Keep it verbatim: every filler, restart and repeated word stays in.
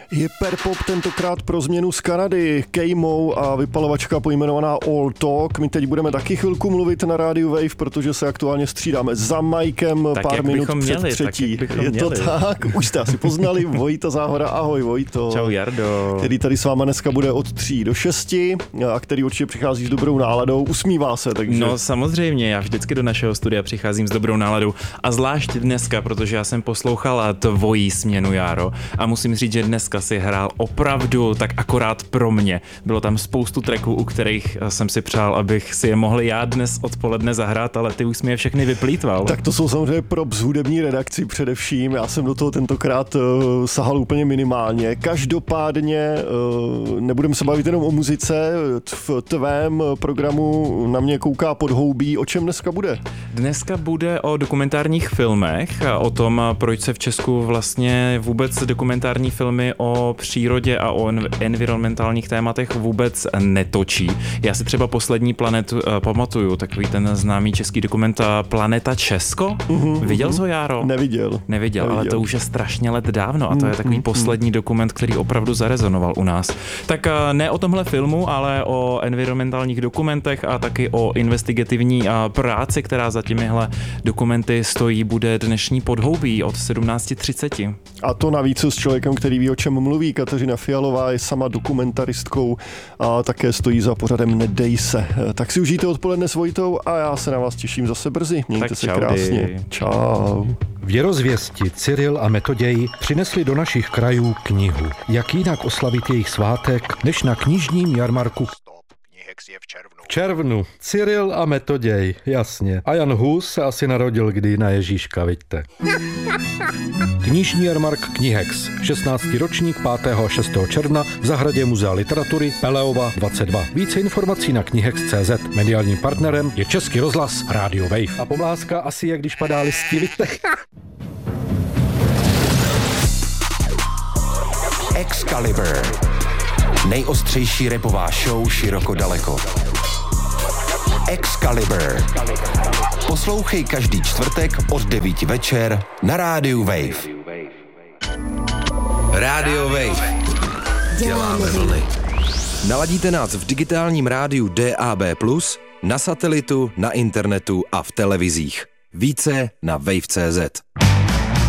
Hyperpop tentokrát pro změnu z Kanady, K-Mo a vypalovačka pojmenovaná All Talk. My teď budeme taky chvilku mluvit na rádiu Wave, protože se aktuálně střídáme za Mikem tak pár minut před měli, třetí. Tak Je měli. to tak, už jste asi poznali Vojta Záhora. Ahoj Vojto. Čau Jardo. Který tady s váma dneska bude od tří do šesti a který určitě přichází s dobrou náladou, usmívá se, takže... No samozřejmě, já vždycky do našeho studia přicházím s dobrou náladou a zvlášť dneska, protože já jsem poslouchal tvojí směnu, Járo, a musím říct, že dneska si hrál opravdu tak akorát pro mě. Bylo tam spoustu tracků, u kterých jsem si přál, abych si je mohl já dnes odpoledne zahrát, ale ty už jsi mi je všechny vyplýtval. Tak to jsou samozřejmě props z hudební redakci především, já jsem do toho tentokrát uh, sahal úplně minimálně. Každopádně uh, nebudeme se bavit jenom o muzice, v tvém programu na mě kouká podhoubí, o čem dneska bude? Dneska bude o dokumentárních filmech, o tom, proč se v Česku vlastně vůbec dokumentární filmy o přírodě a o environmentálních tématech vůbec netočí. Já si třeba Poslední planetu uh, pamatuju, takový ten známý český dokument Planeta Česko. Uhum, Viděl jsi ho, Járo? Neviděl. Neviděl. Neviděl, ale to už je strašně let dávno a to je takový mm, poslední mm. dokument, který opravdu zarezonoval u nás. Tak uh, ne o tomhle filmu, ale o environmentálních dokumentech a taky o investigativní uh, práci, která za těmihle dokumenty stojí, bude dnešní podhoubí od sedmnáct třicet. A to navíc s člověkem, který ví, o čem mluví. Kateřina Fialová je sama dokumentaristkou a také stojí za pořadem Nedej se. Tak si užijte odpoledne s Vojtou a já se na vás těším zase brzy. Mějte tak se čau, krásně. Dy. Čau. Věrozvěsti Cyril a Metoděj přinesli do našich krajů knihu. Jak jinak oslavit jejich svátek, než na knižním jarmarku v červnu. V červnu. Cyril a Metoděj, jasně. A Jan Hus se asi narodil kdy na Ježíška, vidíte. Knižní jarmark Knihex, šestnáctý ročník pátého a šestého června v zahradě Muzea literatury Peleova dvacet dva. Více informací na knihex tečka cé zet. Mediálním partnerem je Český rozhlas Radio Wave. A pomlázka asi je, když padá listí, vidíte. Excalibur. Nejostřejší rapová show široko daleko. Excalibur. Poslouchej každý čtvrtek od devíti večer na rádiu Wave. Radio Wave. Děláme vlny. Naladíte nás v digitálním rádiu D A B plus, na satelitu, na internetu a v televizích. Více na wave tečka cé zet.